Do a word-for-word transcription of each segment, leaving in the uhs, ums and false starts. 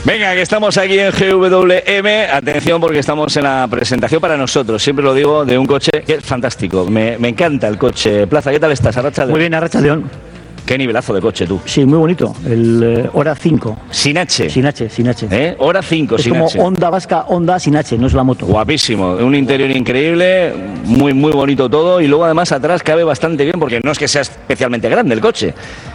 Venga, que estamos aquí en G W M. Atención, porque estamos en la presentación para nosotros, siempre lo digo, de un coche que es fantástico. Me, me encanta el coche. Plaza, ¿qué tal estás? Arracha León. Muy bien, Arracha León. Qué nivelazo de coche, tú. Sí, muy bonito. El eh, Hora cinco. Sin H. Sin H, sin H. ¿Eh? Hora cinco, es sin como H. Honda Vasca, Honda sin H, no es la moto. Guapísimo. Un interior increíble, muy, muy bonito todo. Y luego, además, atrás cabe bastante bien, porque no es que sea especialmente grande el coche.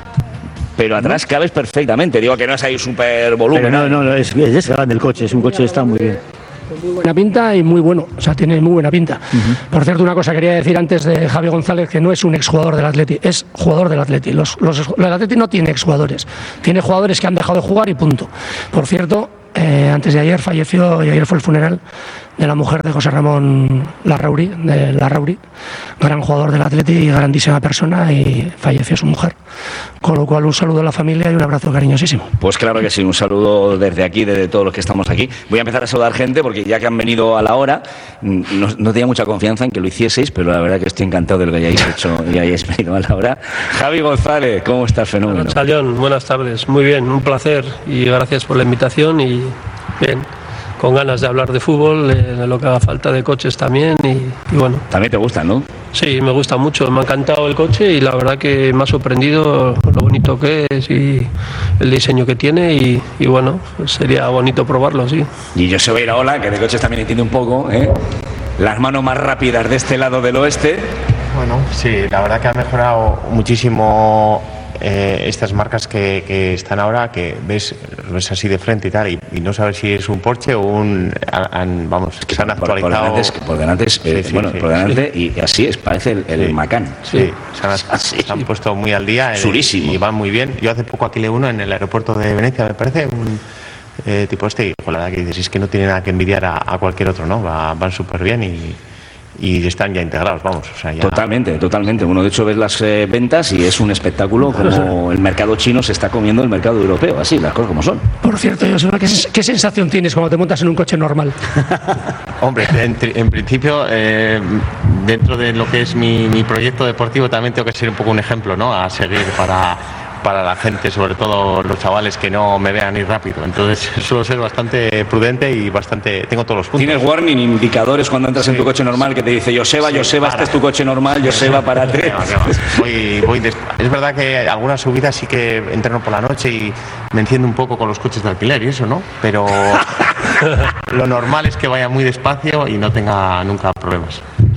Pero atrás cabes perfectamente. Digo que no es ahí súper volumen. Pero no, no, no es, es grande el coche. Es un coche que está muy bien. Muy buena pinta y muy bueno, o sea, tiene muy buena pinta. Uh-huh. Por cierto, una cosa quería decir antes de Javi González, que no es un exjugador del Atleti, es jugador del Atleti. Los, los, el Atleti no tiene exjugadores, tiene jugadores que han dejado de jugar y punto. Por cierto, eh, antes de ayer falleció, y ayer fue el funeral de la mujer de José Ramón Larrauri, de Larrauri, gran jugador del Atleti y grandísima persona, y falleció su mujer. Con lo cual, un saludo a la familia y un abrazo cariñosísimo. Pues claro que sí, un saludo desde aquí, desde todos los que estamos aquí. Voy a empezar a saludar gente, porque ya que han venido a la hora, no, no tenía mucha confianza en que lo hicieseis, pero la verdad que estoy encantado de lo que hayáis hecho y hayáis venido a la hora. Javi González, ¿cómo estás? Fenómeno. Chaleón, buenas tardes. Muy bien, un placer y gracias por la invitación y bien. Con ganas de hablar de fútbol, de lo que haga falta, de coches también y, y bueno. También te gustan, ¿no? Sí, me gusta mucho, me ha encantado el coche y la verdad que me ha sorprendido lo bonito que es y el diseño que tiene y, y bueno, sería bonito probarlo, sí. Y Joseba Iraola, que de coches también entiende un poco, ¿eh? Las manos más rápidas de este lado del oeste. Bueno, sí, la verdad que ha mejorado muchísimo. Eh, estas marcas que, que están ahora, que ves, ves así de frente y tal, y, y no sabes si es un Porsche o un... Han, vamos, que se han actualizado... Por, por delante, por delante, es, eh, sí, sí, bueno, sí, por delante sí. Y así es, parece el, el sí, Macan. Sí, sí. Se, han, así. se han puesto muy al día. Surísimo. Y van muy bien. Yo hace poco alquilé uno en el aeropuerto de Venecia, me parece, un eh, tipo este, y la verdad que dices, es que no tiene nada que envidiar a, a cualquier otro, ¿no? Va, van súper bien y... y están ya integrados, vamos. O sea, ya... Totalmente, totalmente. Uno de hecho ves las eh, ventas y es un espectáculo como el mercado chino se está comiendo el mercado europeo, así, las cosas como son. Por cierto, Joseba, ¿qué, ¿qué sensación tienes cuando te montas en un coche normal? Hombre, en, en principio, eh, dentro de lo que es mi, mi proyecto deportivo también tengo que ser un poco un ejemplo, ¿no? A seguir para... para la gente, sobre todo los chavales que no me vean ir rápido. Entonces suelo ser bastante prudente y bastante... Tengo todos los puntos. ¿Tienes warning, indicadores cuando entras sí. en tu coche normal que te dice Joseba, sí, Joseba, para. Este es tu coche normal, Joseba, párate? Voy, voy des... Es verdad que algunas subidas sí que entreno por la noche y me enciendo un poco con los coches de alquiler y eso, ¿no? Pero lo normal es que vaya muy despacio y no tenga nunca problemas.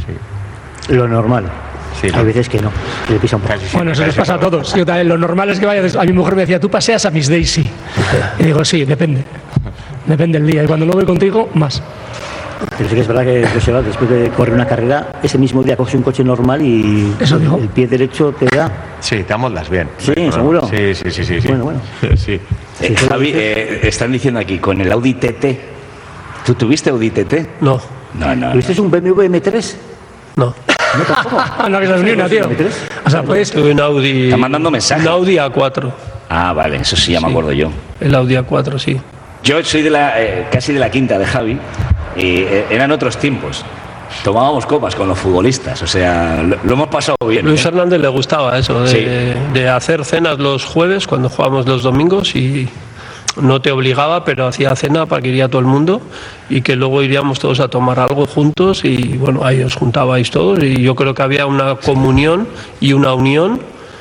Sí. Lo normal. Sí, hay veces que no, que le pisa un poco. Bueno, se les pasa a todos. Yo también, lo normal es que vaya. A mi mujer me decía, ¿tú paseas a Miss Daisy? Y digo, sí, depende. Depende del día. Y cuando no voy contigo, más. Pero sí que es verdad que Joseba, después de correr una carrera, ese mismo día coges un coche normal y eso digo. El pie derecho te da. Sí, te amoldas bien. Sí, bueno, ¿seguro? Sí, sí, sí, sí, sí. Bueno, bueno. Sí. Eh, Javi, eh, están diciendo aquí, con el Audi T T. ¿Tú tuviste Audi T T? No. No, no. ¿Tuviste no. un B M W M tres? No. No, tampoco. No, que seas ni una, tío. O sea, pues... Tuve un Audi... Está mandando mensajes. Un Audi A cuatro. Ah, vale, eso sí, ya me sí. acuerdo yo. El Audi A cuatro, sí. Yo soy de la eh, casi de la quinta de Javi y eh, eran otros tiempos. Tomábamos copas con los futbolistas, o sea, lo, lo hemos pasado bien. Luis ¿eh? Hernández le gustaba eso, de, sí. de hacer cenas los jueves cuando jugábamos los domingos y... No te obligaba, pero hacía cena para que iría todo el mundo y que luego iríamos todos a tomar algo juntos y bueno, ahí os juntabais todos y yo creo que había una comunión y una unión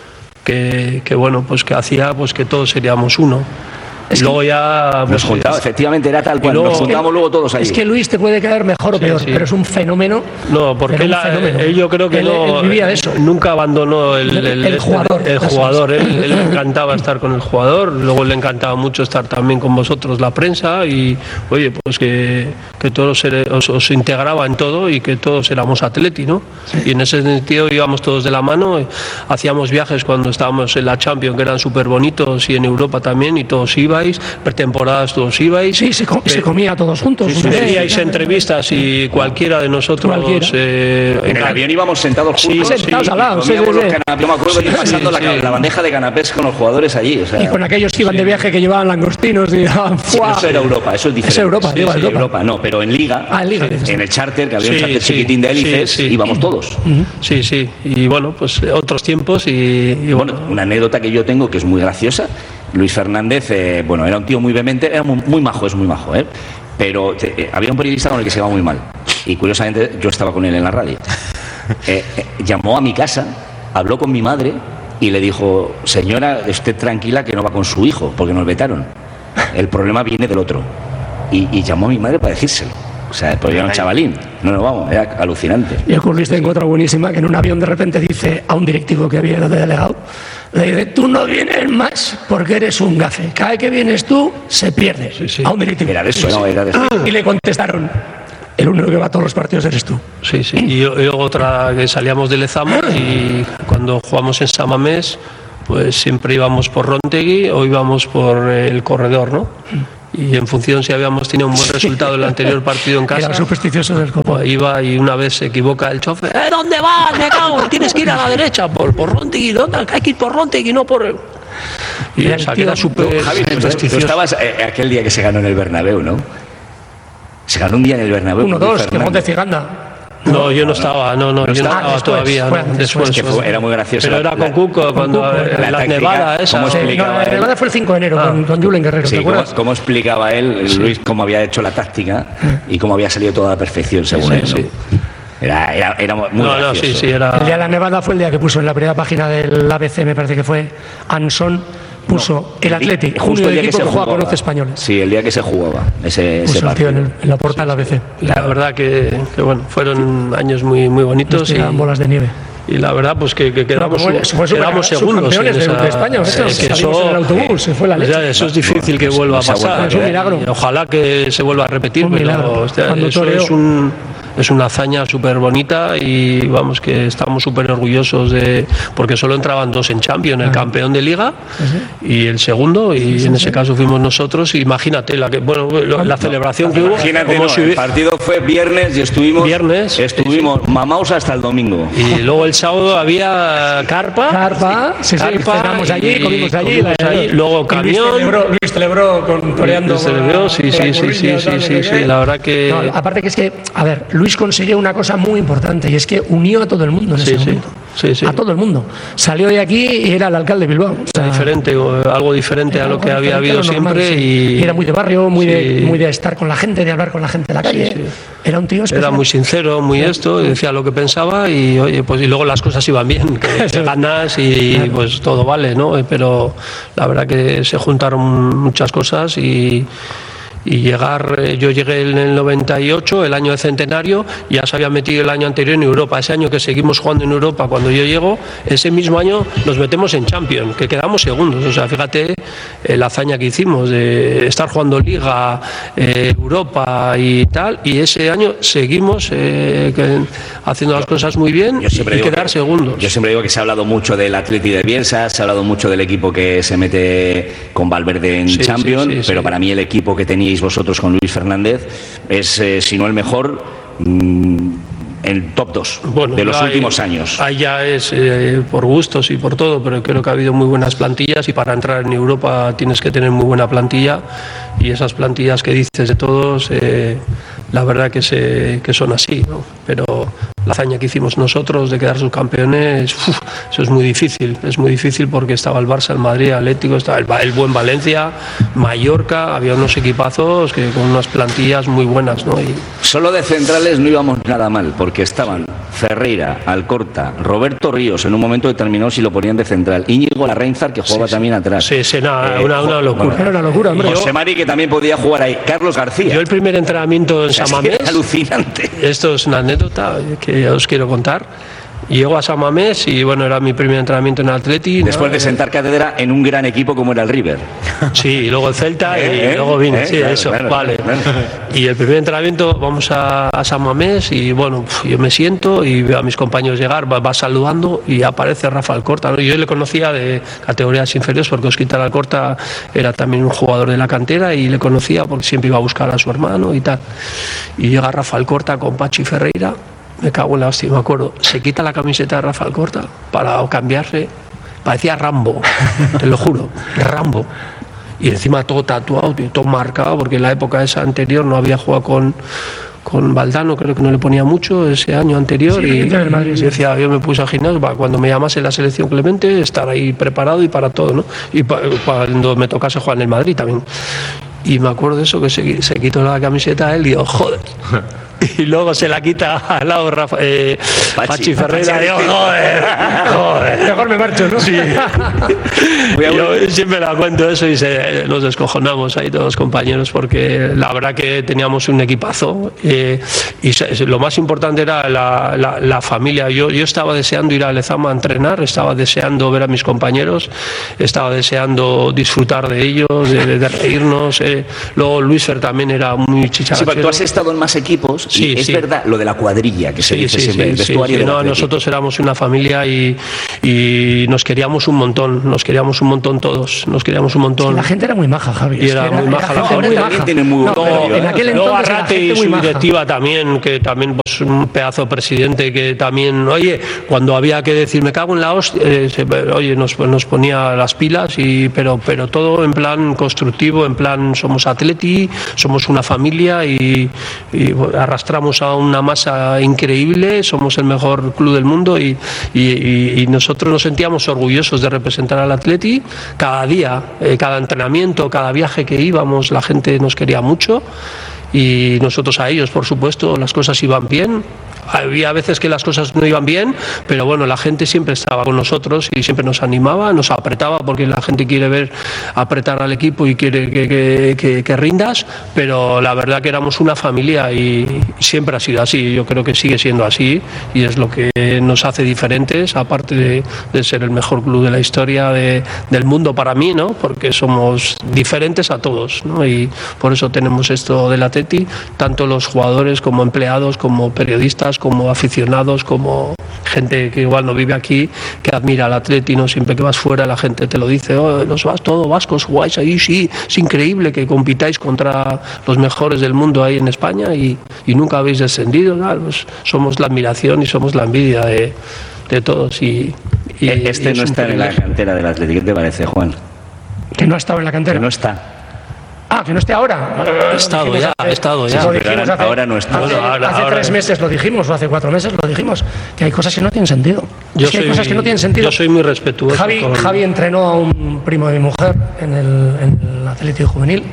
que, que bueno, pues que hacía pues que todos seríamos uno. Es luego ya nos juntamos, efectivamente era tal cual, luego, nos juntamos luego todos ahí. Es que Luis te puede caer mejor o peor, sí, sí. pero es un fenómeno. No, porque él, él yo creo que él, no, él vivía de eso. Nunca abandonó el, el, el, el jugador. El, el jugador, él, él le encantaba estar con el jugador, luego le encantaba mucho estar también con vosotros la prensa y oye, pues que, que todos os, os integraba en todo y que todos éramos atleti, ¿no? Sí. Y en ese sentido íbamos todos de la mano, hacíamos viajes cuando estábamos en la Champions que eran súper bonitos y en Europa también y todos ibais, pretemporadas todos ibais. Sí, se, com eh, se comía todos juntos. Sí, hacíais entrevistas y cualquiera de nosotros... Cualquiera. Eh, en el avión íbamos sentados juntos. Sí, sentados sí, al lado. Sí, sí, sí, sí. Yo me acuerdo de sí, pasando sí, la, sí. la bandeja de canapés con los jugadores allí. O sea, y con aquellos que iban sí. de viaje que llevaban langostinos y daban sí, eso era Europa, eso es diferente. Es Europa, sí, digo, sí, Europa. Europa. No, pero en Liga, ah, en, Liga en el charter, que había sí, un charter sí, chiquitín de hélices, sí, sí. íbamos todos. Uh-huh. Sí, sí. Y bueno, pues otros tiempos y, y bueno. bueno, una anécdota que yo tengo que es muy graciosa. Luis Fernández, eh, bueno, era un tío muy vehemente, era muy, muy majo, es muy majo, ¿eh? Pero eh, había un periodista con el que se iba muy mal. Y curiosamente yo estaba con él en la radio. Eh, eh, llamó a mi casa, habló con mi madre y le dijo: señora, esté tranquila que no va con su hijo, porque nos vetaron. El problema viene del otro. Y, y llamó a mi madre para decírselo. O sea, pues era un chavalín. No, no, vamos, era alucinante. Y el curlista encuentra buenísima, que en un avión de repente dice a un directivo que había de delegado, le dice: tú no vienes más porque eres un gafe. Cada vez que vienes tú, se pierde. Sí, sí. A un directivo. Era de eso, sí, no, era de eso. Y le contestaron: el único que va a todos los partidos eres tú. Sí, sí. Y, y luego otra, que salíamos de Lezama y cuando jugamos en San Mamés, pues siempre íbamos por Rontegui o íbamos por el corredor, ¿no? Y en función si habíamos tenido un buen resultado en el anterior partido en casa, era supersticioso del copo. Pues iba y una vez se equivoca el chofer: ¿Eh, ¿dónde vas, me cago? Tienes que ir a la derecha, por, por Rontegui, ¿dónde? Hay que ir por Rontegui, no por el... Y o sea, que era súper... Javi, tú estabas eh, aquel día que se ganó en el Bernabéu, ¿no? Se ganó un día en el Bernabéu. Uno, dos, que Monte Ciganda. No, yo no estaba, no, no, no yo no estaba después, todavía, fue, no, después. Es que fue, era muy gracioso. Pero era con Cuco, cuando la, la, la nevada esa. ¿Cómo explicaba no, la él? nevada fue el cinco de enero, ah. con, con Julen Guerrero, sí, ¿te ¿cómo, acuerdas? cómo explicaba él, sí. Luis, cómo había hecho la táctica y cómo había salido toda a la perfección, según sí, él, ¿no? Sí. Era, era, era muy no, gracioso. No, sí, sí, era... El día de la nevada fue el día que puso en la primera página del A B C, me parece que fue, Anson, puso no, el Atleti, justo el día que se jugaba con once españoles. Sí, el día que se jugaba ese, puso ese partido. En, el, en la portada del A B C. La verdad que, que bueno, fueron años muy, muy bonitos. Y bolas de nieve. Y la verdad, pues que, que quedamos, no, fue, fue quedamos segundos en esa, de España. Eh, que eso, en el autobús, se fue la leche. Ya, eso es difícil que vuelva a pasar. Es un milagro. Y ojalá que se vuelva a repetir, un pero o sea, eso toreo. es un... Es una hazaña súper bonita y vamos que estamos súper orgullosos de porque solo entraban dos en Champions, el campeón de Liga y el segundo, y sí, sí, en ese sí. caso fuimos nosotros. Imagínate la que bueno la celebración no, que hubo. Imagínate, como no, si el partido fue viernes y estuvimos viernes estuvimos sí, sí. mamaos hasta el domingo. Y luego el sábado había carpa, carpa, sí, sí, carpa cenamos allí, comimos allí, comimos la, allí. Luego camión. Luis celebró, Luis celebró con toreando. Celebró, sí, sí, sí, sí, sí, sí, sí, la verdad que. No, aparte que es que, a ver, Luis consiguió una cosa muy importante y es que unió a todo el mundo en ese sí, momento. Sí, sí. A todo el mundo. Salió de aquí y era el alcalde de Bilbao. O sea, diferente, algo diferente a lo que había habido normal, siempre. Sí. Y... y era muy de barrio, muy, sí. de, muy de estar con la gente, de hablar con la gente en la calle. Sí, sí. Era un tío especial. Era muy sincero, muy sí. esto, decía lo que pensaba y oye, pues y luego las cosas iban bien, que te ganas y claro. pues todo vale, ¿no? Pero la verdad que se juntaron muchas cosas y y llegar, yo llegué en el noventa y ocho, el año de centenario, ya se había metido el año anterior en Europa. Ese año que seguimos jugando en Europa, cuando yo llego, ese mismo año nos metemos en Champions, que quedamos segundos. O sea, fíjate eh, la hazaña que hicimos de estar jugando Liga, eh, Europa y tal, y ese año seguimos eh, que, haciendo las cosas muy bien y quedar que, segundos. Yo siempre digo que se ha hablado mucho del Atleti de Bielsa, se ha hablado mucho del equipo que se mete con Valverde en sí, Champions, sí, sí, pero sí. para mí el equipo que teníais vosotros con Luis Fernández es, eh, si no el mejor, mmm, el top dos bueno, de los hay, últimos años. Ahí ya es eh, por gustos y por todo, pero creo que ha habido muy buenas plantillas y para entrar en Europa tienes que tener muy buena plantilla y esas plantillas que dices de todos, eh, la verdad que, se, que son así, ¿no? Pero la hazaña que hicimos nosotros de quedar subcampeones, uf, eso es muy difícil, es muy difícil porque estaba el Barça, el Madrid, el Atlético, estaba el, el buen Valencia, Mallorca, había unos equipazos que con unas plantillas muy buenas, ¿no? Y... Solo de centrales no íbamos nada mal, porque estaban Ferreira, Alcorta, Roberto Ríos, en un momento determinado si lo ponían de central, Íñigo Larrainzar, que jugaba sí, también atrás. Sí, sí, nada, eh, una, una locura. Era una locura, hombre. José Mari, que también podía jugar ahí, Carlos García. Yo el primer entrenamiento en San Mamés, alucinante. Esto es una anécdota que os quiero contar. Llego a San Mamés y bueno, era mi primer entrenamiento en Atleti. Después ¿no? de sentar cátedra en un gran equipo como era el River. Sí, y luego el Celta ¿Eh? y ¿Eh? luego vine. ¿Eh? Sí, claro, eso, claro, vale. Claro. Y el primer entrenamiento vamos a, a San Mamés y bueno, yo me siento y veo a mis compañeros llegar, va, va saludando y aparece Rafa Alcorta, ¿no? Yo le conocía de categorías inferiores porque Osquitar Alcorta era también un jugador de la cantera y le conocía porque siempre iba a buscar a su hermano y tal. Y llega Rafa Alcorta con Pachi Ferreira. Me cago en la hostia, me acuerdo. Se quita la camiseta de Rafa Alcorta para cambiarse. Parecía Rambo, te lo juro, Rambo. Y encima todo tatuado, todo marcado, porque en la época esa anterior no había jugado con, con Valdano, creo que no le ponía mucho ese año anterior, sí, y, el Madrid, y sí. decía, yo me puse al gimnasio para cuando me llamase la selección Clemente estar ahí preparado y para todo, ¿no? Y pa, cuando me tocase jugar en el Madrid también. Y me acuerdo de eso, que se, se quitó la camiseta a él y digo, joder. Y luego se la quita al lado Rafa, eh, Pachi, Pachi Ferreira. Digo, joder, joder. Mejor me marcho, ¿no? Sí. Yo siempre la cuento eso y se, nos descojonamos ahí todos los compañeros, porque la verdad que teníamos un equipazo, eh, y se, lo más importante era la, la, la familia. Yo, yo estaba deseando ir a Lezama a entrenar, estaba deseando ver a mis compañeros, estaba deseando disfrutar de ellos, de, de reírnos. Eh. Luego Luis Fer también era muy chicharachero. Sí, porque tú has estado en más equipos. Sí, y es sí. verdad lo de la cuadrilla que se sí, dice sí, siempre, sí, el vestuario sí, del no, Atleti. nosotros éramos una familia y, y nos queríamos un montón, nos queríamos un montón todos, nos queríamos un montón. Sí, la gente era muy maja, Javi. Y era, era muy maja, la gente muy maja. Tiene muy no, buen pero en aquel Luego entonces Arrate y su directiva también, que también pues un pedazo de presidente que también, oye, cuando había que decir me cago en la hostia, eh, se, oye, nos, nos ponía las pilas, y pero pero todo en plan constructivo, en plan somos Atleti, somos una familia y, y bueno, arrastramos a una masa increíble, somos el mejor club del mundo y, y, y, y nosotros nos sentíamos orgullosos de representar al Atleti cada día, eh, cada entrenamiento, cada viaje que íbamos, la gente nos quería mucho y nosotros a ellos, por supuesto, las cosas iban bien. Había veces que las cosas no iban bien, pero bueno, la gente siempre estaba con nosotros y siempre nos animaba, nos apretaba, porque la gente quiere ver apretar al equipo y quiere que, que, que, que rindas, pero la verdad que éramos una familia y siempre ha sido así. Yo creo que sigue siendo así y es lo que nos hace diferentes, aparte de, de ser el mejor club de la historia de, del mundo para mí, ¿no? Porque somos diferentes a todos, ¿no? Y por eso tenemos esto del Atleti, tanto los jugadores como empleados, como periodistas, como aficionados, como gente que igual no vive aquí, que admira al Atleti, ¿no? Siempre que vas fuera la gente te lo dice, oh, los vas todos vascos, jugáis ahí, sí, es increíble que compitáis contra los mejores del mundo ahí en España y, y nunca habéis descendido, ¿no? Pues somos la admiración y somos la envidia de, de todos. Y, y este y no está en la cantera del Atleti, ¿qué te parece, Juan? Que no ha estado en la cantera. Que no está. Ah, que no esté ahora. Ha estado ya, ha estado ya. Sí, pero ahora, hace, ahora no está. Hace, Bueno, ahora, hace ahora. tres meses lo dijimos, o hace cuatro meses lo dijimos, que hay cosas que no tienen sentido. Yo es que soy, hay cosas que no tienen sentido. Yo soy muy respetuoso. Javi, con... Javi entrenó a un primo de mi mujer en el, en el Atlético Juvenil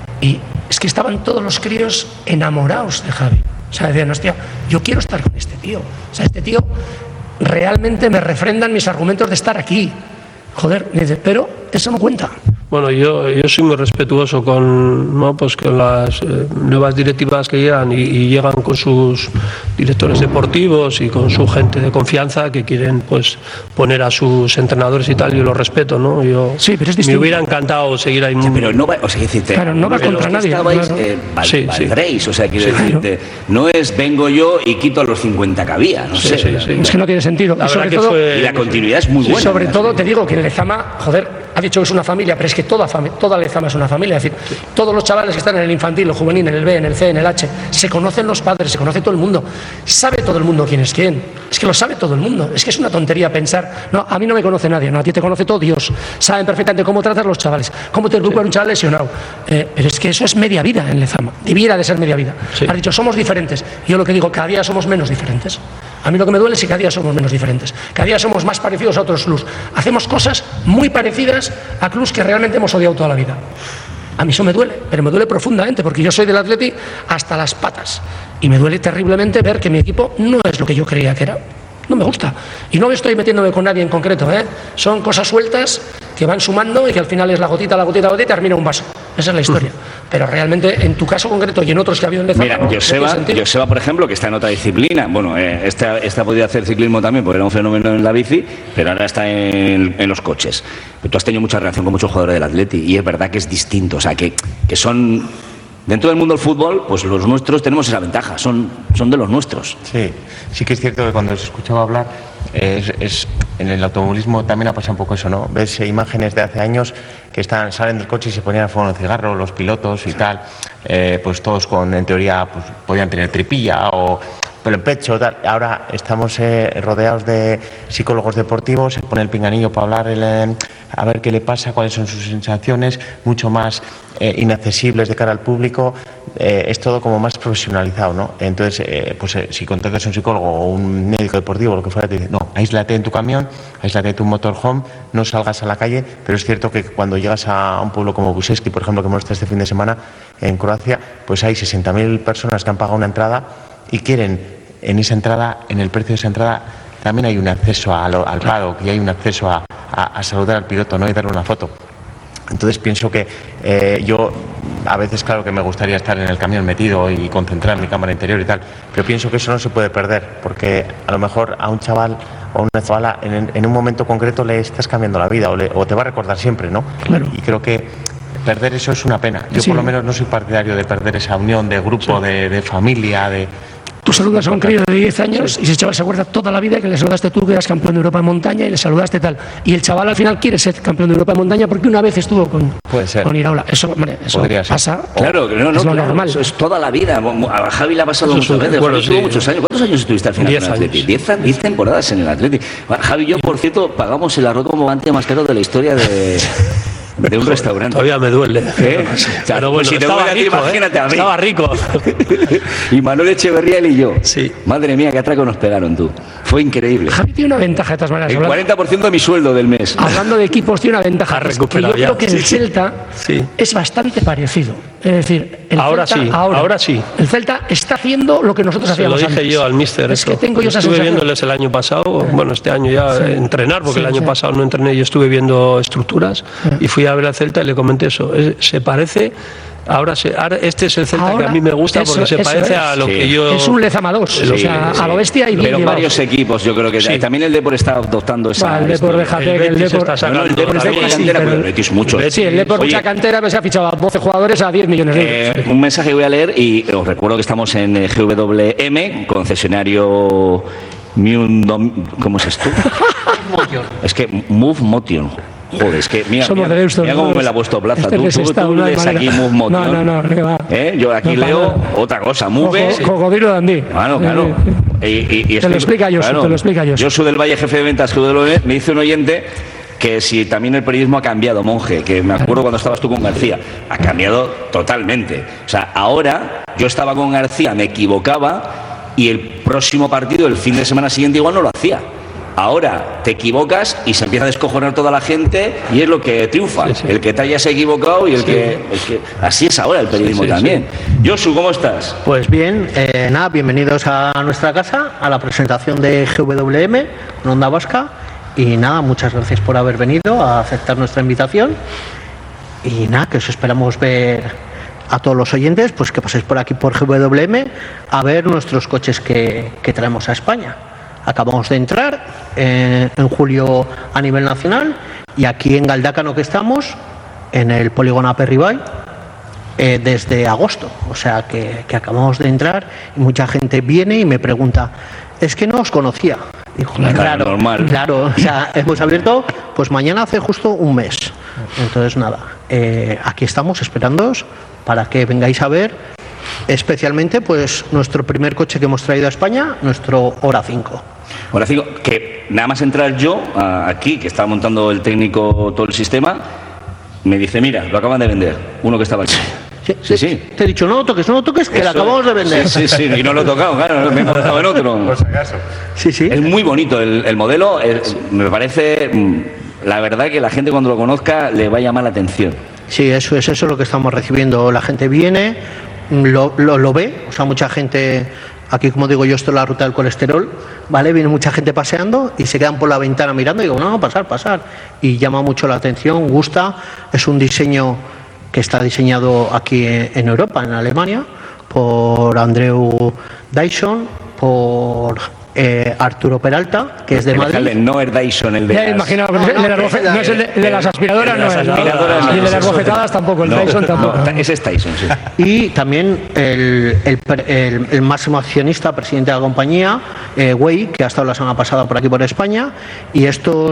y es que estaban todos los críos enamorados de Javi. O sea, decían, hostia, yo quiero estar con este tío. O sea, este tío realmente me refrendan mis argumentos de estar aquí. Joder, pero eso no cuenta. Bueno, yo, yo soy muy respetuoso con, ¿no? Pues con las eh, nuevas directivas que llegan y, y llegan con sus directores deportivos y con su gente de confianza que quieren pues poner a sus entrenadores y tal. Yo lo respeto, ¿no? Yo sí, pero es me distinto. hubiera encantado seguir ahí. Sí, pero no va, o sea, decirte, claro, no va contra nadie. Estabais, Claro. eh, val, Sí, sí. valdréis, o sea, quiero Sí, decirte, no es vengo yo y quito a los cincuenta que había, no Sí, sé. sí, sí. Es que no tiene sentido. La Y sobre verdad que todo, fue- Y la continuidad es muy y buena. sobre ¿no? todo te digo que en Lezama, joder, ha dicho que es una familia, pero es que toda, fami- toda Lezama es una familia. Es decir, todos los chavales que están en el infantil, el juvenil, en el B, en el C, en el H, se conocen los padres, se conoce todo el mundo. Sabe todo el mundo quién es quién. Es que lo sabe todo el mundo. Es que es una tontería pensar, no, a mí no me conoce nadie, no, a ti te conoce todo Dios. Saben perfectamente cómo tratar a los chavales, cómo te educa a un chaval lesionado. Eh, pero es que eso es media vida en Lezama. Debiera de ser media vida. Sí. Has dicho, somos diferentes. Yo lo que digo, cada día somos menos diferentes. A mí lo que me duele es que cada día somos menos diferentes. Cada día somos más parecidos a otros clubs. Hacemos cosas muy parecidas a clubs que realmente hemos odiado toda la vida. A mí eso me duele, pero me duele profundamente, porque yo soy del Atleti hasta las patas. Y me duele terriblemente ver que mi equipo no es lo que yo creía que era. No me gusta. Y no estoy metiéndome con nadie en concreto, ¿eh? Son cosas sueltas que van sumando y que al final es la gotita, la gotita, la gotita y termina un vaso. Esa es la historia. Pero realmente, en tu caso concreto y en otros que ha habido en Lezama... Mira, no Joseba, tiene sentido. Joseba, por ejemplo, que está en otra disciplina. Bueno, eh, esta, esta podía hacer ciclismo también porque era un fenómeno en la bici, pero ahora está en, en los coches. Pero tú has tenido mucha relación con muchos jugadores del Atleti y es verdad que es distinto. O sea, que, que son... Dentro del mundo del fútbol, pues los nuestros tenemos esa ventaja, son, son de los nuestros. Sí, sí que es cierto que cuando os escuchaba hablar, eh, es, es, en el automovilismo también ha pasado un poco eso, ¿no? Ves eh, imágenes de hace años que están, salen del coche y se ponían a fuego un cigarro, los pilotos y tal, eh, pues todos con, en teoría, pues podían tener tripilla o... con el pecho, tal. Ahora estamos eh, rodeados de psicólogos deportivos, se pone el pinganillo para hablar, el, eh, a ver qué le pasa, cuáles son sus sensaciones, mucho más eh, inaccesibles de cara al público, eh, es todo como más profesionalizado, ¿no? Entonces, eh, pues eh, si contactas a un psicólogo o un médico deportivo, lo que fuera, te dice, no, aíslate en tu camión, aíslate en tu motorhome, no salgas a la calle, pero es cierto que cuando llegas a un pueblo como Buševski, por ejemplo, que hemos estado este fin de semana en Croacia, pues hay sesenta mil personas que han pagado una entrada y quieren, en esa entrada, en el precio de esa entrada, también hay un acceso a lo, al paddock y hay un acceso a, a, a saludar al piloto, ¿no? Y darle una foto. Entonces pienso que eh, yo, a veces claro que me gustaría estar en el camión metido y concentrar mi cámara interior y tal, pero pienso que eso no se puede perder, porque a lo mejor a un chaval o a una chavala en, en un momento concreto le estás cambiando la vida o, le, o te va a recordar siempre, ¿no? Claro. Y creo que perder eso es una pena. Yo sí. por lo menos no soy partidario de perder esa unión de grupo, sí. de, de familia, de... Tú saludas a un crío de diez años sí. y ese chaval se acuerda toda la vida que le saludaste tú, que eras campeón de Europa en montaña y le saludaste tal. Y el chaval al final quiere ser campeón de Europa en montaña porque una vez estuvo con, con Iraola. Eso, hombre, eso pasa. Claro, no, no, es lo claro, normal. Eso es toda la vida. A Javi le ha pasado eso muchas veces. Javi tuvo muchos años. ¿Cuántos años estuviste al final en el Atleti? Diez, diez temporadas en el Atleti. Javi y yo, por cierto, pagamos el arroz como bogante más caro de la historia de... de un restaurante. Todavía me duele. ¿Eh? O sea, pero bueno, pues si te voy a decir, imagínate ¿eh? a mí. Estaba rico. Y Manuel Echeverría y yo. Sí. Madre mía, qué atraco nos pegaron, tú. Fue increíble. Javi tiene una ventaja de todas maneras. El cuarenta por ciento de mi sueldo del mes. Hablando de equipos, tiene una ventaja. Es que yo creo ya. que el sí, Celta sí. es bastante parecido. Es decir, el ahora Celta, sí, ahora, ahora sí. El Celta está haciendo lo que nosotros Se hacíamos lo dije antes. yo al míster. Es esto. que tengo yo esa Estuve sensación. viéndoles el año pasado, bueno, este año ya sí. entrenar, porque sí, el año sí. pasado no entrené, yo estuve viendo estructuras sí. y fui a ver al Celta y le comenté eso. Es, se parece... Ahora, se, ahora este es el Celta ahora, que a mí me gusta porque eso, se parece es. a lo sí. que yo... Es un Lezama dos, sí, o sea, sí. a lo bestia y bien Pero llevado. varios equipos, yo creo que sí. también el Depor está adoptando esa... Va, el Depor, déjate que el Depor... está no, no, el Depor está con la cantera, pero el Betis mucho. Sí, el Depor mucha cantera, pero se ha fichado a doce jugadores a diez millones de euros. Eh, un mensaje que voy a leer y os recuerdo que estamos en G W M, concesionario... ¿Cómo es esto? Es que Move Motion. Joder, es que mira, Somos mira, de Deusto, mira cómo me la ha puesto Plaza. Este Tú, tú, está, tú lees aquí Move Motion. No, no, no, no va. ¿Eh? Yo aquí no, leo nada. otra cosa, Move. Co Cocodrilo Dandí. Claro, claro. Y, y, y te lo explica Josu, claro, te lo explica Josu. Josu del Valle, jefe de ventas, G W M, me dice un oyente que si también el periodismo ha cambiado, monje, que me acuerdo cuando estabas tú con García, ha cambiado totalmente. O sea, ahora yo estaba con García, me equivocaba y el próximo partido, el fin de semana siguiente, igual no lo hacía. Ahora te equivocas y se empieza a descojonar toda la gente y es lo que triunfa. Sí, sí. El que te hayas equivocado y el, sí. que, el que... Así es ahora el periodismo sí, sí, también. Sí. Josu, ¿cómo estás? Pues bien, eh, nada, bienvenidos a nuestra casa, a la presentación de G W M, Onda Vasca. Y nada, muchas gracias por haber venido a aceptar nuestra invitación. Y nada, que os esperamos ver a todos los oyentes, pues que paséis por aquí por G W M a ver nuestros coches que, que traemos a España. Acabamos de entrar eh, en julio a nivel nacional y aquí en Galdácano que estamos, en el polígono Aperribay, eh, desde agosto. O sea que, que acabamos de entrar y mucha gente viene y me pregunta, es que no os conocía. Digo, claro, claro, normal. Claro, o sea, hemos abierto, pues mañana hace justo un mes. Entonces nada, eh, aquí estamos esperándoos para que vengáis a ver especialmente pues nuestro primer coche que hemos traído a España, nuestro Hora cinco. Hora cinco, que nada más entrar yo aquí, que estaba montando el técnico todo el sistema, me dice, mira, lo acaban de vender, uno que estaba aquí. Sí, sí, sí. Te he dicho, no lo toques, no lo toques, que lo acabamos de vender. Sí, sí, sí, y no lo he tocado, claro, me he montado en otro. Por si acaso. Sí, sí. Es muy bonito el, el modelo, es, me parece, la verdad que la gente cuando lo conozca le va a llamar la atención. Sí, eso es eso es lo que estamos recibiendo. La gente viene, lo, lo, lo ve, o sea, mucha gente, aquí como digo yo, esto es la ruta del colesterol, ¿vale? Viene mucha gente paseando y se quedan por la ventana mirando y digo, no, pasar, pasar. Y llama mucho la atención, gusta, es un diseño que está diseñado aquí en Europa, en Alemania, por Andreu Dyson, por eh, Arturo Peralta, que es de Madrid. El Noer Dyson, el de ya las... imagino, no, no, el de las, no es el de, el de las aspiradoras, el de las no es, aspiradoras, no, no, y el de las no, bofetadas tampoco, el no, Dyson tampoco. No, ese es Tyson, sí. Y también el, el, el, el máximo accionista, presidente de la compañía, eh, Wey, que ha estado la semana pasada por aquí por España, y estos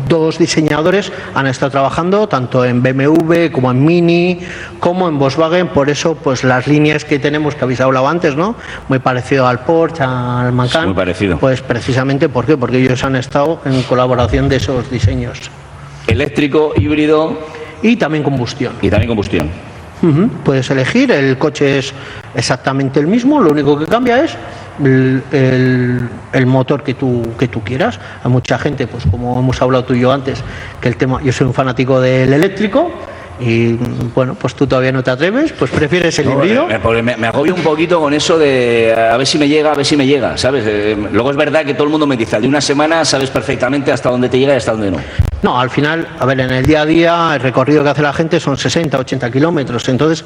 dos diseñadores han estado trabajando tanto en B M W como en Mini como en Volkswagen, por eso pues las líneas que tenemos que habéis hablado antes, ¿no? Muy parecido al Porsche, al Macan. Muy parecido. Pues precisamente ¿por qué? Porque ellos han estado en colaboración de esos diseños. Eléctrico, híbrido y también combustión. Y también combustión. Uh-huh. Puedes elegir, el coche es exactamente el mismo, lo único que cambia es el, el, el motor que tú, que tú quieras. Hay mucha gente, pues como hemos hablado tú y yo antes, que el tema, yo soy un fanático del eléctrico y bueno, pues tú todavía no te atreves, pues prefieres el no, híbrido. Me, me, me agobio un poquito con eso de a ver si me llega, a ver si me llega, ¿sabes? Eh, luego es verdad que todo el mundo me dice, de una semana sabes perfectamente hasta dónde te llega y hasta dónde no. No, al final, a ver, en el día a día el recorrido que hace la gente son sesenta, ochenta kilómetros, entonces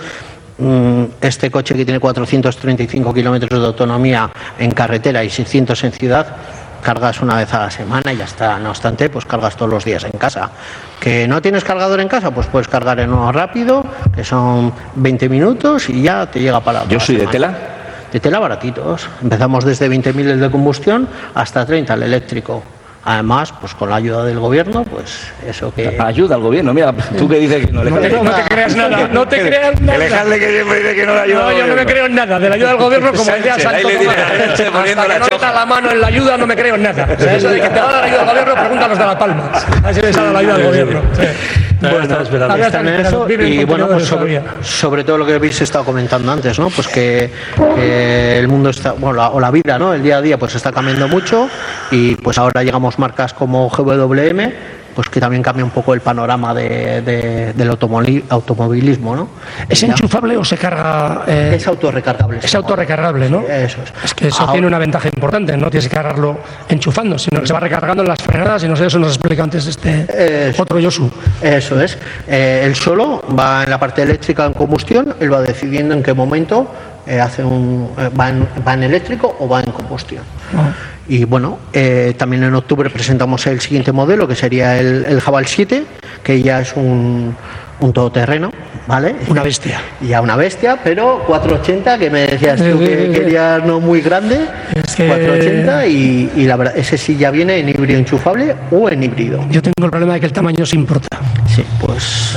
este coche que tiene cuatrocientos treinta y cinco kilómetros de autonomía en carretera y seiscientos en ciudad, cargas una vez a la semana y ya está. No obstante, pues cargas todos los días en casa. ¿Que no tienes cargador en casa? Pues puedes cargar en uno rápido, que son veinte minutos y ya te llega para la Yo soy semana. de tela. De tela baratitos. Empezamos desde veinte mil el de combustión hasta treinta el eléctrico. Además, pues con la ayuda del gobierno, pues eso que... Ayuda al gobierno, mira, tú que dices que no le no, te, no te creas nada, no te creas nada. El alcalde que siempre dice que no le ayuda No, al yo no gobierno. me creo en nada, de la ayuda del gobierno, como decía Santo Tomás. Hasta que no meta la mano en la ayuda, no me creo en nada. O sea, eso de que te va a dar ayuda al gobierno, pregúntanos de La Palma. A ver si les ha dado la ayuda al gobierno. Sí. Bueno, están esperando. están en eso y bueno, pues sobre, sobre todo lo que habéis estado comentando antes, ¿no? Pues que, que el mundo está, bueno, la, o la vida, ¿no? El día a día pues está cambiando mucho y pues ahora llegamos marcas como G W M, pues que también cambia un poco el panorama de, de, del automovilismo, ¿no? ¿Es ya, enchufable o se carga? Eh, es autorrecargable. Es autorrecargable, ¿no? Sí, eso es. Es que eso Ahora, tiene una ventaja importante, no tienes que cargarlo enchufando, sino que se va recargando en las frenadas y no sé, eso nos explica antes este eso, otro Yosu. Eso es. Eh, él solo va en la parte eléctrica en combustión, él va decidiendo en qué momento eh, hace un eh, va, en, va en eléctrico o va en combustión. Oh. Y bueno, eh, también en octubre presentamos el siguiente modelo, que sería el, el Haval siete, que ya es un, un todoterreno, ¿vale? Una bestia. Ya una bestia, pero cuatrocientos ochenta, que me decías tú que querías no muy grande, es que... cuatrocientos ochenta y, y la verdad, ese sí ya viene en híbrido enchufable o en híbrido. Yo tengo el problema de que el tamaño se importa. Sí, pues...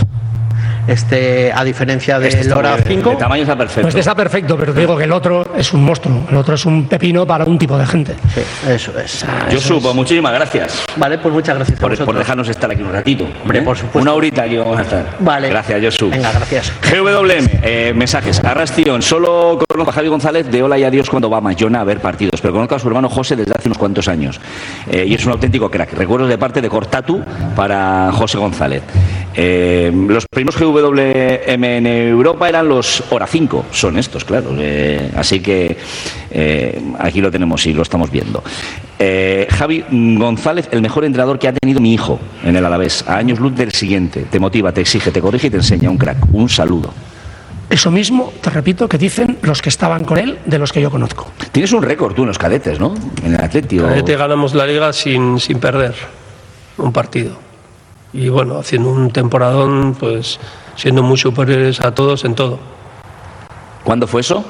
Este, a diferencia del este Lora cinco, el tamaño está perfecto. Pues está perfecto, pero te digo que el otro es un monstruo, el otro es un pepino para un tipo de gente. Sí, eso es. Ah, Yo supo, es. Muchísimas gracias. Vale, pues muchas gracias por, a por dejarnos estar aquí un ratito. Hombre, ¿eh? Por supuesto. Una horita aquí vamos a estar. Vale. Gracias, Josu. Venga, gracias. G W M, eh, mensajes. Arrastión, solo conozco a Javi González de Hola y Adiós cuando va a Mayona a ver partidos, pero conozco a su hermano José desde hace unos cuantos años. Eh, y es un auténtico crack. Recuerdos de parte de Cortatu para José González. Eh, los primeros G W M en Europa eran los Hora cinco, son estos, claro. Eh, así que eh, aquí lo tenemos y lo estamos viendo. Eh, Javi González, el mejor entrenador que ha tenido mi hijo en el Alavés, a años luz del siguiente. Te motiva, te exige, te corrige y te enseña. Un crack. Un saludo. Eso mismo, te repito, que dicen los que estaban con él, de los que yo conozco. Tienes un récord tú en los cadetes, ¿no? En el Atlético. Cadete ganamos la Liga sin, sin perder un partido. Y bueno, haciendo un temporadón, pues siendo muy superiores a todos en todo. ¿Cuándo fue eso?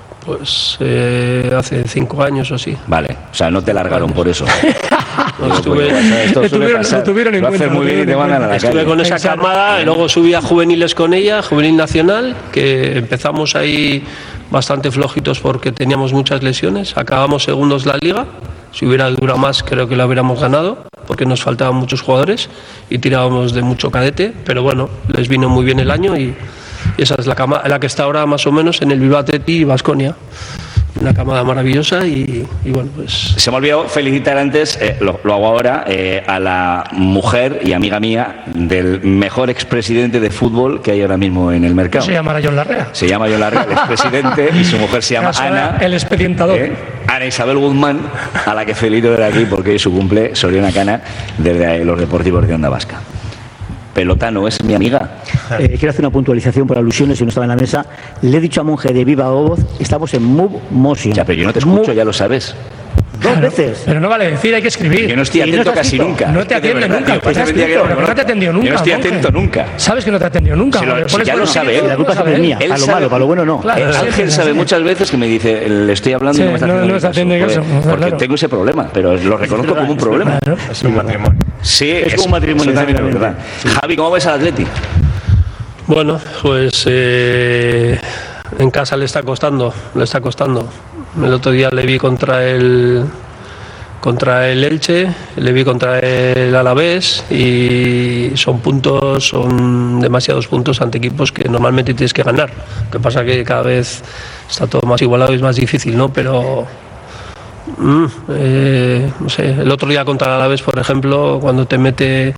Pues eh, hace cinco años o así. Vale, o sea, no te largaron por eso. No, estuve, esto tuvieron, lo tuvieron en lo cuenta. Muy bien y te mandan a la estuve calle. con esa camada, y luego subí a juveniles con ella, juvenil nacional, que empezamos ahí bastante flojitos porque teníamos muchas lesiones. Acabamos segundos la liga. Si hubiera durado más, creo que la hubiéramos ganado, porque nos faltaban muchos jugadores y tirábamos de mucho cadete, pero bueno, les vino muy bien el año y esa es la cama, la que está ahora más o menos en el Bilbao Athletic y Baskonia. Una camada maravillosa y, y bueno, pues... Se me olvidó felicitar antes, eh, lo, lo hago ahora, eh, a la mujer y amiga mía del mejor expresidente de fútbol que hay ahora mismo en el mercado. Se llama John Larrea. Se llama John Larrea, el expresidente, y su mujer se llama Ana. El expedientador. Eh, Ana Isabel Guzmán, a la que felicito de aquí porque hoy es su cumple, Soriana Cana, desde los deportivos de Onda Vasca. Pelotano es mi amiga. Eh, quiero hacer una puntualización por alusiones, si no estaba en la mesa. Le he dicho a Monje de viva voz, estamos en Move Motion. Ya, pero yo no te escucho, Move... ya lo sabes. Dos Claro, veces. Pero no vale decir, hay que escribir. Yo no estoy Y no atento te has casi escrito. nunca. No Es te que de atiende verdad, nunca. tío, Pues pasa has el día que escrito, lo pero no te ha conozco. atendido nunca. Yo no estoy monje. atento nunca. Sabes que no te ha atendido nunca. Si lo- porque si pones ya lo buenos sabe sitios, él. La culpa lo siempre es sabe mía. él. Él A lo sabe- malo, para lo bueno no. Claro, Eh, sí, Ángel sí, sabe sí. muchas veces que me dice, le estoy hablando Sí, y no me está no- haciendo no está caso, haciendo joder, caso, está porque claro. tengo ese problema, pero lo reconozco como un problema. Claro. Es un matrimonio. Sí, Es como un matrimonio eso también es también. verdad. Javi, ¿cómo ves al Atleti? Bueno, pues eh, en casa le está costando, le está costando. El otro día le vi contra el contra el Elche, le vi contra el Alavés y son puntos, son demasiados puntos ante equipos que normalmente tienes que ganar. Lo que pasa que cada vez está todo más igualado y es más difícil, ¿no? Pero mm, eh, no sé, el otro día contra el Alavés, por ejemplo, cuando te mete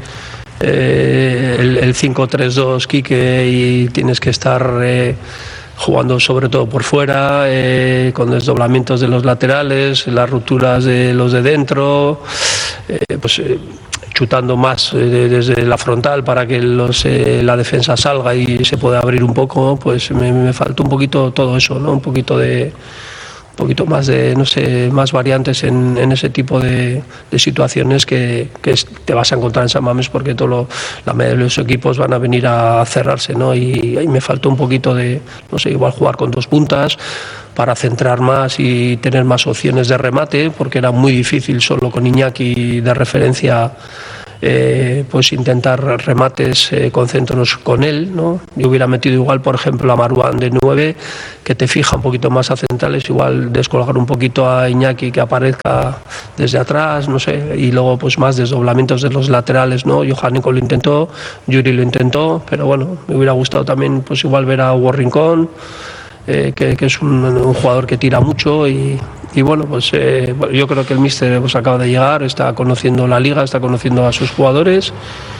eh, el, el cinco tres dos Quique y tienes que estar eh, jugando sobre todo por fuera, eh, con desdoblamientos de los laterales, las rupturas de los de dentro, eh, pues eh, chutando más eh, desde la frontal para que los, eh, la defensa salga y se pueda abrir un poco, pues me, me faltó un poquito todo eso, ¿no? Un poquito de un poquito más de, no sé, más variantes en, en ese tipo de, de situaciones que, que es- te vas a encontrar en San Mamés, porque todo lo- la mayoría de los equipos van a venir a cerrarse, ¿no? Y ahí me faltó un poquito de, no sé, igual jugar con dos puntas para centrar más y tener más opciones de remate, porque era muy difícil solo con Iñaki de referencia. Eh, pues intentar remates eh, con centros con él, ¿no? Yo hubiera metido igual, por ejemplo, a Marouane de nueve, que te fija un poquito más a centrales, igual descolgar un poquito a Iñaki que aparezca desde atrás, no sé, y luego pues más desdoblamientos de los laterales, ¿no? Johan Nico lo intentó, Yuri lo intentó, pero bueno, me hubiera gustado también pues igual ver a Hugo Rincón, eh, que, que es un, un jugador que tira mucho y, y bueno, pues eh, bueno, yo creo que el míster pues acaba de llegar, está conociendo la liga, está conociendo a sus jugadores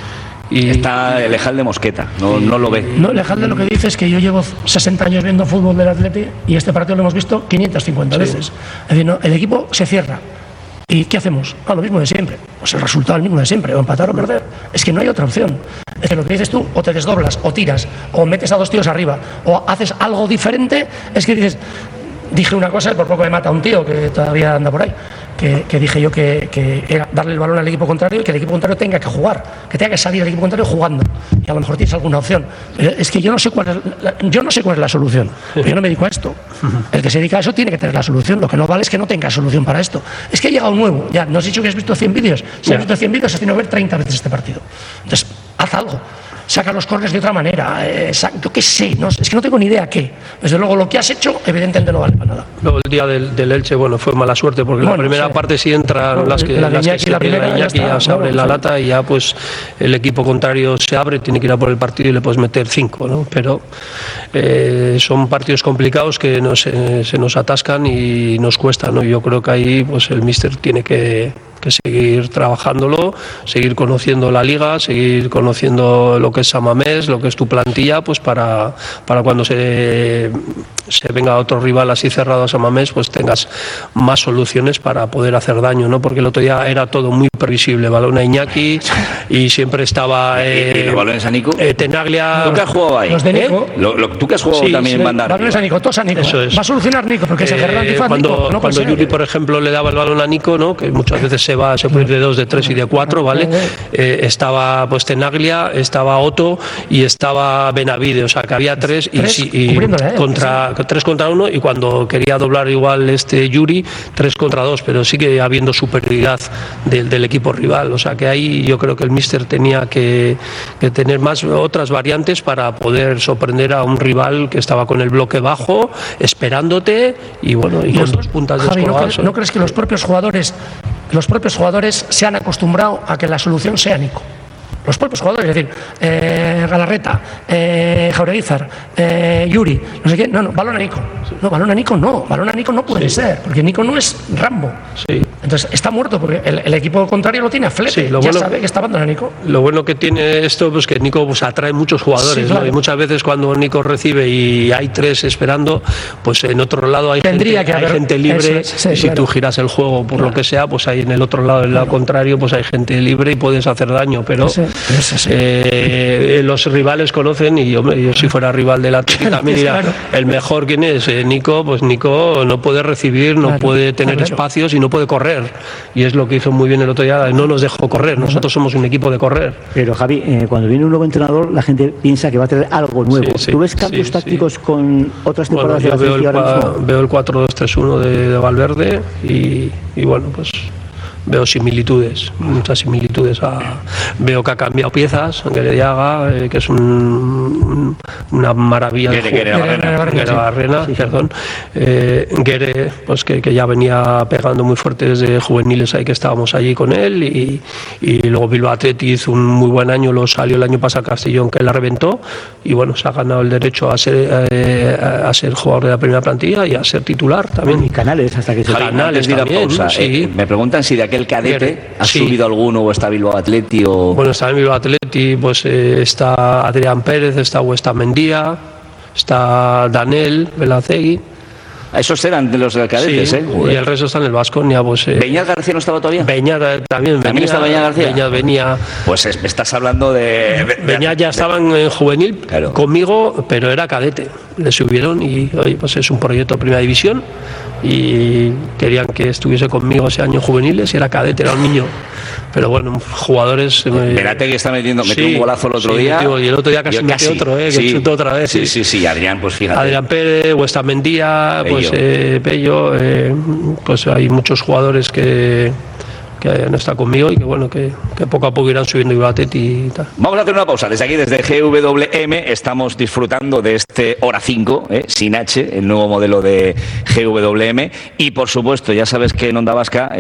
y Está el Ejal de Mosqueta, no, no lo ve. No, Lejalde lo que dice es que yo llevo sesenta años viendo fútbol del Atleti y este partido lo hemos visto quinientas cincuenta veces. Es decir, no, el equipo se cierra. ¿Y qué hacemos? Ah, lo mismo de siempre. Pues el resultado es el mismo de siempre, o empatar o perder. Es que no hay otra opción. Es que lo que dices tú, o te desdoblas, o tiras, o metes a dos tíos arriba, o haces algo diferente. Es que dices, dije una cosa y por poco me mata un tío que todavía anda por ahí, que, que dije yo que, que era darle el balón al equipo contrario y que el equipo contrario tenga que jugar, que tenga que salir el equipo contrario jugando. Y a lo mejor tienes alguna opción. Pero es que yo no sé cuál es la, yo no sé cuál es la solución. Pero yo no me dedico a esto. El que se dedica a eso tiene que tener la solución. Lo que no vale es que no tenga solución para esto. Es que ha llegado nuevo. Ya, no has dicho que has visto cien vídeos. Si has visto cien vídeos, has tenido que ver treinta veces este partido. Entonces, haz algo. Saca los corners de otra manera. Eh, sa- yo qué sé. No, es que no tengo ni idea qué. Desde luego, lo que has hecho, evidentemente no vale para nada. luego el día del, del Elche, bueno, fue mala suerte porque Bueno, la primera sí. parte sí entran No, las que, la de las que Iñaki, se la primera, queda Iñaki, ya está, ya se abre claro, la sí. lata y ya pues el equipo contrario se abre, tiene que ir a por el partido y le puedes meter cinco, ¿no? Pero eh, son partidos complicados que nos, eh, se nos atascan y nos cuestan, ¿no? Yo creo que ahí pues el míster tiene que que seguir trabajándolo, seguir conociendo la liga, seguir conociendo lo que es San Mamés, lo que es tu plantilla, pues para, para cuando se, se venga otro rival así cerrado a San Mamés, pues tengas más soluciones para poder hacer daño, ¿no? Porque el otro día era todo muy previsible, balón a Iñaki y siempre estaba ¿Y eh, los balones a Nico? eh, Tenaglia. ¿Tú que has jugado ahí? Los de Nico. ¿Eh? Lo- lo- ¿Tú que has jugado Sí, también sí. en banda Balones a arriba? Nico, todos a Nico. Eso es. Va a solucionar Nico, porque es el gran Eh, antifaz cuando Nico. No cuando puede Yuri, ser. por ejemplo, le daba el balón a Nico, ¿no? Que muchas veces se va, se puede ir de dos, de tres y de cuatro, ¿vale? Eh, estaba pues Tenaglia, estaba Otto y estaba Benavide, o sea que había tres y, Tres sí, y cubriéndole a él, contra tres contra uno, y cuando quería doblar igual este Yuri, tres contra dos, pero sigue habiendo superioridad del, del equipo rival, o sea que ahí yo creo que el míster tenía que, que tener más otras variantes para poder sorprender a un rival que estaba con el bloque bajo, esperándote y bueno, y con dos puntas Javi, ¿no, descolgadas. cre- ¿no crees que los propios jugadores los propios jugadores se han acostumbrado a que la solución sea Nico? Los propios jugadores, es decir, eh, Galarreta, eh, Jaureguizar, eh, Yuri, no sé qué, no, no, balón a Nico. No, balón a Nico no, balón a Nico no puede ser, porque Nico no es Rambo. Sí. Entonces está muerto, porque el, el equipo contrario lo tiene a flete, Sí, lo ya bueno- sabe que está balón a Nico. Lo bueno que tiene esto, pues que Nico pues, atrae muchos jugadores, Sí, claro. ¿no? Y muchas veces cuando Nico recibe y hay tres esperando, pues en otro lado hay, Tendría gente, que hay haber- gente libre, eso es, sí, y si claro. tú giras el juego por lo que sea, pues ahí en el otro lado, del lado contrario, pues hay gente libre y puedes hacer daño, pero Sí, eso sí. eh, los rivales conocen y hombre, yo si fuera rival del Atlético también diría, Claro. el mejor quién es, Eh, Nico, pues Nico no puede recibir, no Claro, puede tener claro. espacios y no puede correr. correr. Y es lo que hizo muy bien el otro día, no nos dejó correr. Nosotros somos un equipo de correr. Pero Javi, eh, cuando viene un nuevo entrenador, la gente piensa que va a tener algo nuevo. Sí, sí, ¿Tú ves cambios sí, tácticos sí. con otras Bueno, temporadas yo de la veo el, selección ahora cua- mismo? veo el cuatro dos tres uno de, de Valverde y, y bueno, pues veo similitudes, muchas similitudes. A, veo que ha cambiado piezas, Guerediaga, eh, que es un, un, una maravilla. de Guere, juego. Guere Barrena. Guere Barrena, Sí, sí. perdón. Eh, Guere, pues que, que ya venía pegando muy fuerte desde juveniles ahí que estábamos allí con él y, y luego Bilbao Athletic hizo un muy buen año, lo salió el año pasado Castellón que la reventó y bueno, se ha ganado el derecho a ser, eh, a ser jugador de la primera plantilla y a ser titular también. Y Canales, hasta que se... Javi, Canales antes de ir a también, pausa, sí. eh, me preguntan si de aquel cadete Guere, ha sí. subido alguno o está Bilbao Athletic o... Bueno, está en Bilbao Athletic, pues eh, está Adrián Pérez, está Huesta Mendía, está Danel Velacegui. Esos eran de los cadetes, Sí, ¿eh? y Joder. el resto está en el Baskonia. Pues, eh, ¿Beñat García no estaba todavía? Beñat eh, también venía. ¿También está Beñat García? Beñat venía. Pues es- me estás hablando de... de- Beñat ya estaban en juvenil Claro. conmigo, pero era cadete. Le subieron y oye, pues es un proyecto de primera división y querían que estuviese conmigo ese año en juveniles y era cadete, era un niño. Pero bueno, jugadores. eh, Verate que está metiendo, metió sí, un golazo el otro sí, día. metió, y el otro día casi Yo metió otro, eh, que sí, chutó otra vez. Sí, sí, sí, Adrián, pues fíjate. Adrián Pérez, Huesta Mendía, pues Pello. eh, Pello, eh, pues hay muchos jugadores que, que han estado conmigo y que bueno, que, que poco a poco irán subiendo Bilbao Athletic y tal. Vamos a hacer una pausa. Desde aquí, desde G W M, estamos disfrutando de este Hora cinco, ¿eh? Sin H, el nuevo modelo de G W M. Y por supuesto, ya sabes que en Onda Vasca